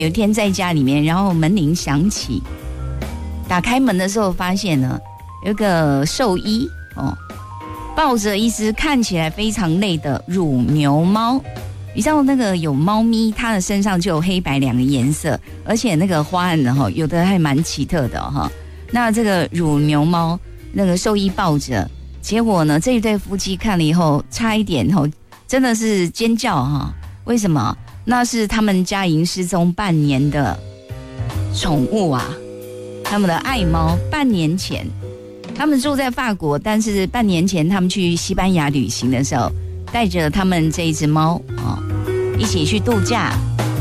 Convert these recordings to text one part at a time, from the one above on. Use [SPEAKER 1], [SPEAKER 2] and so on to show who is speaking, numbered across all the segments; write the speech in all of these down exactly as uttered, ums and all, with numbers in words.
[SPEAKER 1] 有一天在家里面，然后门铃响起，打开门的时候发现呢，有个兽医哦，抱着一只看起来非常累的乳牛猫。你知道那个有猫咪，它的身上就有黑白两个颜色，而且那个花案呢，有的还蛮奇特的哈。那这个乳牛猫，那个兽医抱着，结果呢，这一对夫妻看了以后，差一点吼，真的是尖叫哈。为什么？那是他们家已经失踪半年的宠物啊，他们的爱猫。半年前，他们住在法国，但是半年前他们去西班牙旅行的时候，带着他们这一只猫啊、哦，一起去度假。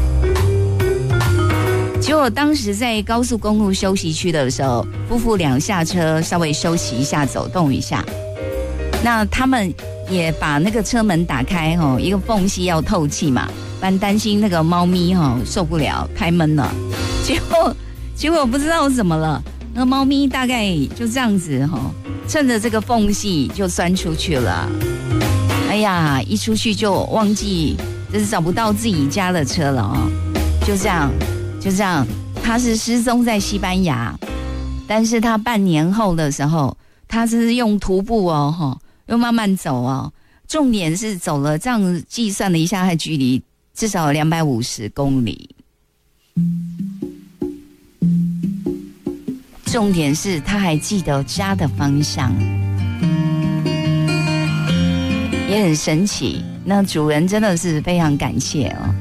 [SPEAKER 1] 结果当时在高速公路休息区的时候，夫妇俩下车稍微休息一下，走动一下。那他们也把那个车门打开哦，一个缝隙要透气嘛，不然担心那个猫咪哈、哦、受不了开闷了。结果结果不知道怎么了，那个猫咪大概就这样子哈、哦，趁着这个缝隙就钻出去了。哎呀，一出去就忘记，就是找不到自己家的车了啊、哦！就这样，就这样，他是失踪在西班牙，但是他半年后的时候，他是用徒步哦，哈，又慢慢走哦。重点是走了，这样计算了一下，他距离至少有两百五十公里。重点是他还记得家的方向。也很神奇，那主人真的是非常感谢哦。